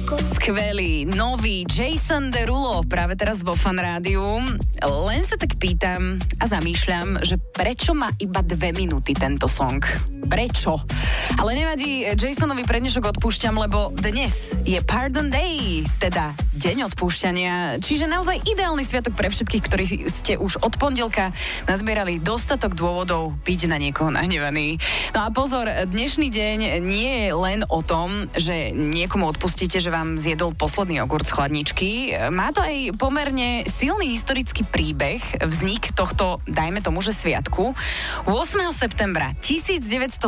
Skvelý, nový Jason Derulo práve teraz vo Fan Rádiu. Len sa tak pýtam a zamýšľam, že prečo má iba 2 minúty tento song? Prečo? Ale nevadí, Jasonovi pre dnešok odpúšťam, lebo dnes je Pardon Day, teda deň odpúšťania, čiže naozaj ideálny sviatok pre všetkých, ktorí ste už od pondelka nazbierali dostatok dôvodov byť na niekoho nahnevaný. No a pozor, dnešný deň nie je len o tom, že niekomu odpustíte, že vám zjedol posledný jogurt z chladničky. Má to aj pomerne silný historický príbeh, vznik tohto, dajme tomu, že sviatku. 8. septembra 1974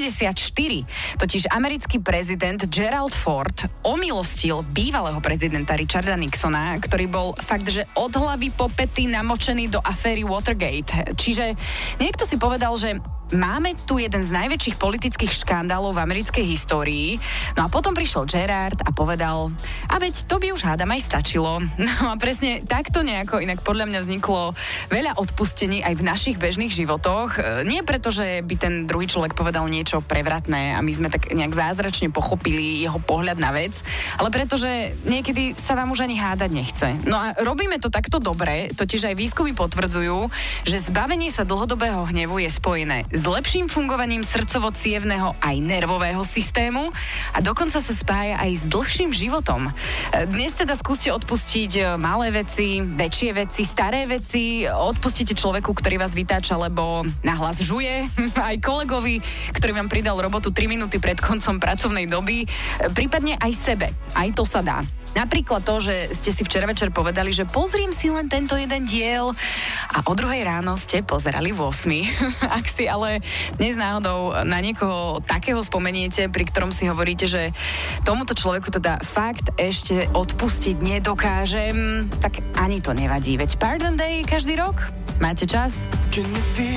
totiž americký prezident Gerald Ford omilostil bývalého prezidenta Richarda Nixona, ktorý bol fakt, že od hlavy po pety namočený do aféry Watergate. Čiže niekto si povedal, že máme tu jeden z najväčších politických škandálov v americkej histórii. No a potom prišiel Gerard a povedal, a veď to by už hádam aj stačilo. No a presne takto nejako inak podľa mňa vzniklo veľa odpustení aj v našich bežných životoch. Nie preto, že by ten druhý človek povedal niečo prevratné a my sme tak nejak zázračne pochopili jeho pohľad na vec, ale preto, že niekedy sa vám už ani hádať nechce. No a robíme to takto dobre, totiž aj výskumy potvrdzujú, že zbavenie sa dlhodobého hnevu je spojené s lepším fungovaním srdcovo-cievneho aj nervového systému a dokonca sa spája aj s dlhším životom. Dnes teda skúste odpustiť malé veci, väčšie veci, staré veci, odpustite človeku, ktorý vás vytáča, lebo nahlas žuje, aj kolegovi, ktorý vám pridal robotu 3 minúty pred koncom pracovnej doby, prípadne aj sebe. Aj to sa dá. Napríklad to, že ste si včera večer povedali, že pozriem si len tento jeden diel a o 2:00 ráno ste pozerali 8. Ak si ale dnes náhodou na niekoho takého spomeniete, pri ktorom si hovoríte, že tomuto človeku teda fakt ešte odpustiť nedokážem, tak ani to nevadí. Veď Pardon Day každý rok? Máte čas?